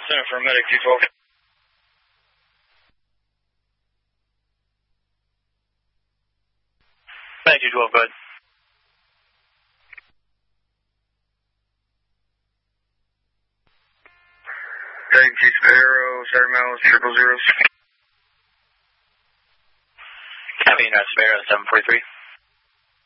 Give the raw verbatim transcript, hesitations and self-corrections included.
Center for medic two twelve. Medic two twelve, go ahead. Tag G Sparrow, Saturn Mouse, triple zeros. Copy, United Sparrow, seven forty-three.